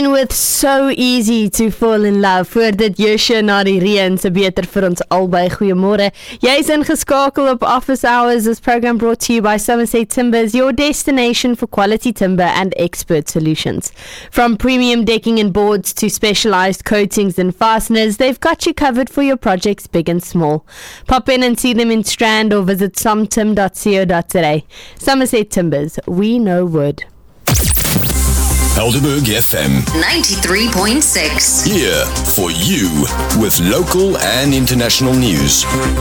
with So Easy to Fall in Love. Voor dit Joshua na die reën, so beter vir ons albei. Goeiemôre. Jy is ingeskakel op Office Hours. This program brought to you by Somerset Timbers, your destination for quality timber and expert solutions. From premium decking and boards to specialized coatings and fasteners, they've got you covered for your projects big and small. Pop in and see them in Strand or visit somtim.co.za. Somerset Timbers, we know wood. Helderberg FM 93.6. here for you with local and international news.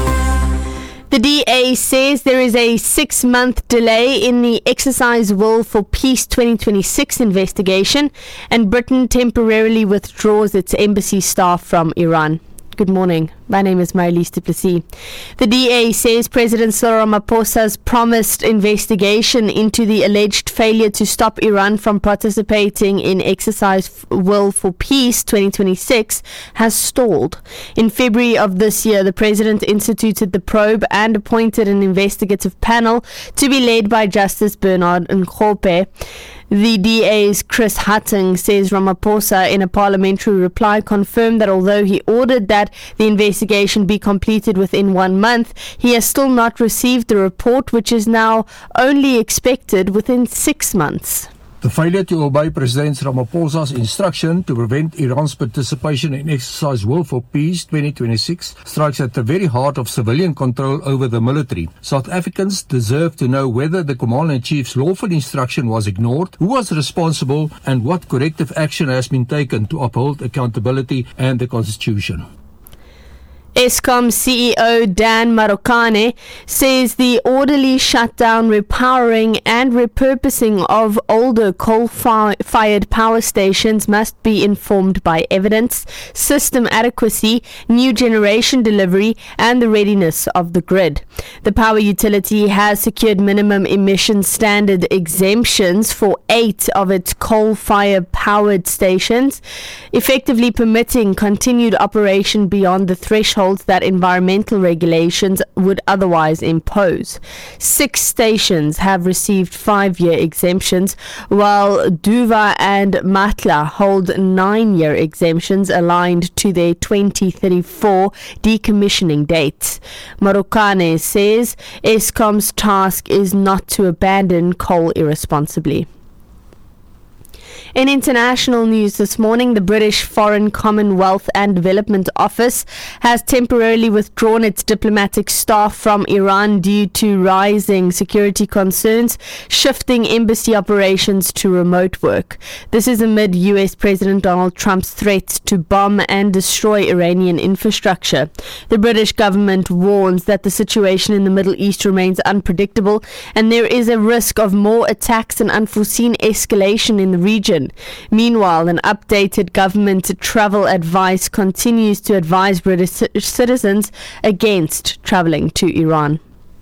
The DA says there is a 6-month delay in the Exercise Will for Peace 2026 investigation, and Britain temporarily withdraws its embassy staff from Iran. Good morning. My name is Marilise du Plessis. The DA says President Cyril Ramaphosa's promised investigation into the alleged failure to stop Iran from participating in Exercise Will for Peace 2026 has stalled. In February of this year, the President instituted the probe and appointed an investigative panel to be led by Justice Bernard Nkhope. The DA's Chris Hatting says Ramaphosa, in a parliamentary reply, confirmed that although he ordered that the investigation be completed within 1 month, he has still not received the report, which is now only expected within 6 months. The failure to obey President Ramaphosa's instruction to prevent Iran's participation in Exercise Will for Peace 2026 strikes at the very heart of civilian control over the military. South Africans deserve to know whether the Commander-in-Chief's lawful instruction was ignored, who was responsible, and what corrective action has been taken to uphold accountability and the Constitution. Eskom CEO Dan Marokane says the orderly shutdown, repowering and repurposing of older coal-fired power stations must be informed by evidence, system adequacy, new generation delivery and the readiness of the grid. The power utility has secured minimum emission standard exemptions for 8 of its coal-fired powered stations, effectively permitting continued operation beyond the threshold that environmental regulations would otherwise impose. 6 stations have received 5-year exemptions, while Duva and Matla hold 9-year exemptions aligned to their 2034 decommissioning dates. Marokane says Eskom's task is not to abandon coal irresponsibly. In international news this morning, the British Foreign, Commonwealth and Development Office has temporarily withdrawn its diplomatic staff from Iran due to rising security concerns, shifting embassy operations to remote work. This is amid US President Donald Trump's threats to bomb and destroy Iranian infrastructure. The British government warns that the situation in the Middle East remains unpredictable and there is a risk of more attacks and unforeseen escalation in the region. Meanwhile, an updated government travel advice continues to advise British citizens against travelling to Iran.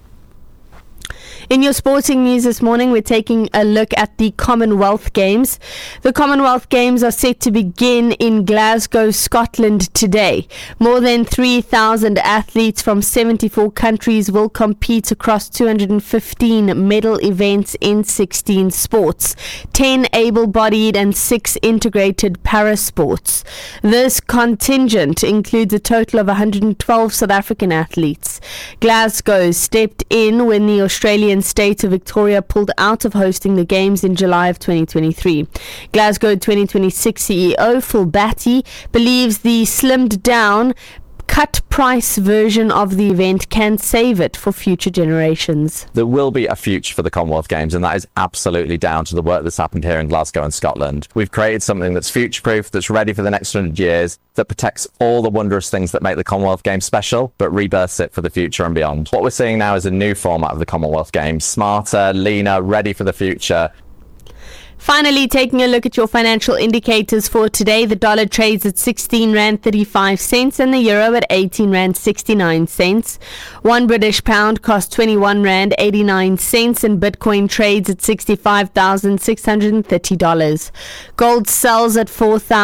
In your sporting news this morning, we're taking a look at the Commonwealth Games. The Commonwealth Games are set to begin in Glasgow, Scotland today. More than 3,000 athletes from 74 countries will compete across 215 medal events in 16 sports, 10 able-bodied and 6 integrated para-sports. This contingent includes a total of 112 South African athletes. Glasgow stepped in when the Australian state of Victoria pulled out of hosting the Games in July of 2023. Glasgow 2026 CEO Phil Batty believes the slimmed down cut price version of the event can save it for future generations. There will be a future for the Commonwealth Games, and that is absolutely down to the work that's happened here in Glasgow and Scotland. We've created something that's future-proof, that's ready for the next 100 years, that protects all the wondrous things that make the Commonwealth Games special, but rebirths it for the future and beyond. What we're seeing now is a new format of the Commonwealth Games, smarter, leaner, ready for the future. Finally, taking a look at your financial indicators for today, the dollar trades at 16 Rand 35 cents and the euro at 18 Rand 69 cents. 1 British pound costs 21 Rand 89 cents and Bitcoin trades at $65,630. Gold sells at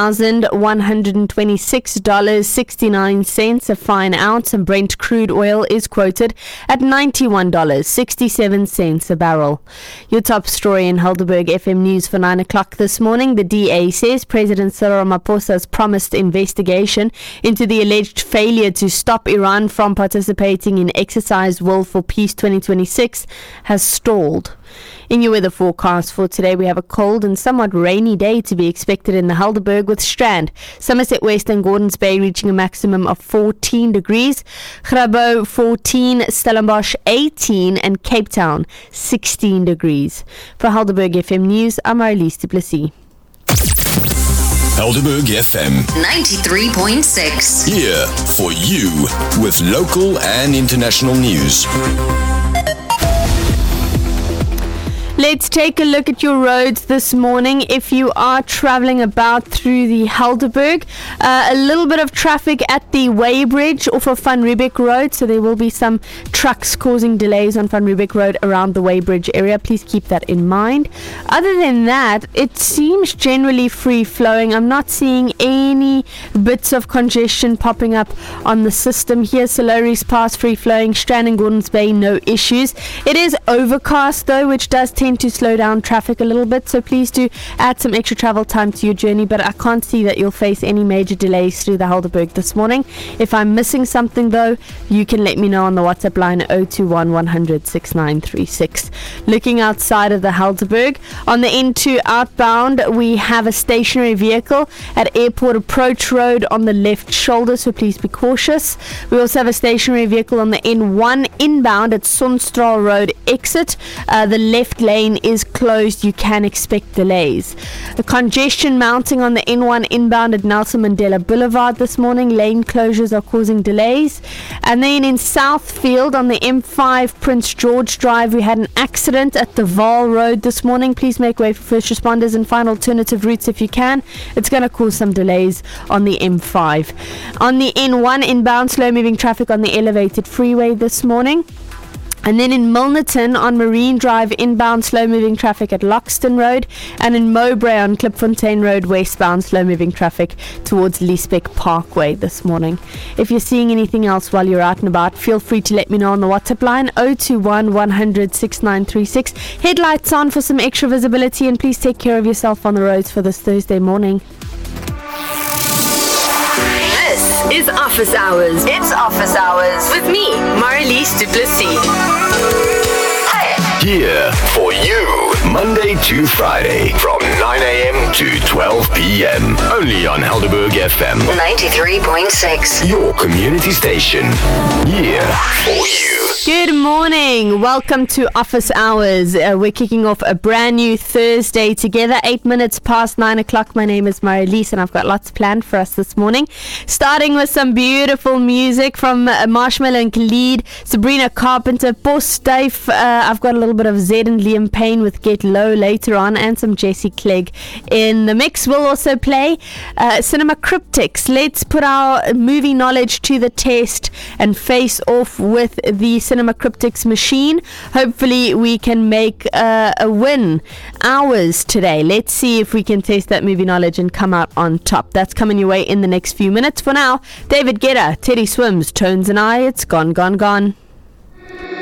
$4,126.69 a fine ounce, and Brent crude oil is quoted at $91.67 a barrel. Your top story in Helderberg FM News news for 9 o'clock this morning. The DA says President Cyril Ramaphosa's promised investigation into the alleged failure to stop Iran from participating in Exercise Will for Peace 2026 has stalled. In your weather forecast for today, we have a cold and somewhat rainy day to be expected in the Helderberg with Strand, Somerset West and Gordons Bay reaching a maximum of 14 degrees, Grabo 14, Stellenbosch 18 and Cape Town 16 degrees. For Helderberg FM News, I'm Marlies du Plessis. Helderberg FM 93.6. here for you with local and international news. Let's take a look at your roads this morning. If you are travelling about through the Helderberg, a little bit of traffic at the Weybridge off of Van Riebeck Road, so there will be some trucks causing delays on Van Riebeck Road around the Weybridge area. Please keep that in mind. Other than that, it seems generally free-flowing. I'm not seeing any bits of congestion popping up on the system here. Soloris Pass free-flowing, Strand and Gordons Bay, no issues. It is overcast though, which does tend to slow down traffic a little bit, so please do add some extra travel time to your journey, but I can't see that you'll face any major delays through the Helderberg this morning. If I'm missing something though, you can let me know on the WhatsApp line 021 100 6936. Looking outside of the Helderberg, on the N2 outbound, we have a stationary vehicle at Airport Approach Road on the left shoulder, so please be cautious. We also have a stationary vehicle on the N1 inbound at Sonstraal Road exit. The left lane is closed. You can expect delays. The congestion mounting on the N1 inbound at Nelson Mandela Boulevard this morning. Lane closures are causing delays. And then in Southfield on the M5 Prince George Drive, we had an accident at the Vaal Road this morning. Please make way for first responders and find alternative routes if you can. It's going to cause some delays on the M5. On the N1 inbound, slow moving traffic on the elevated freeway this morning. And then in Milnerton on Marine Drive, inbound slow-moving traffic at Loxton Road, and in Mowbray on Klipfontein Road, westbound slow-moving traffic towards Liesbeek Parkway this morning. If you're seeing anything else while you're out and about, feel free to let me know on the WhatsApp line 021 100 6936. Headlights on for some extra visibility, and please take care of yourself on the roads for this Thursday morning. This is Office Hours. It's Office Hours with me, Marlies du Plessis. Here for you, Monday to Friday from 9 a.m. to 12 p.m. Only on Helderberg FM 93.6. your community station. Here for you. Good morning. Welcome to Office Hours. We're kicking off a brand new Thursday together, 8 minutes past 9 o'clock. My name is Marlies and I've got lots planned for us this morning. Starting with some beautiful music from Marshmallow and Khalid, Sabrina Carpenter, Boss Dave. I've got a little bit of Zed and Liam Payne with Get Low later on, and some Jesse Clegg in the mix. We'll also play Cinema Cryptics. Let's put our movie knowledge to the test and face off with the Cinema Cryptics machine. Hopefully we can make a win ours today. Let's see if we can test that movie knowledge and come out on top. That's coming your way in the next few minutes. For now, David Guetta, Teddy Swims, Tones and I, it's Gone, Gone, Gone.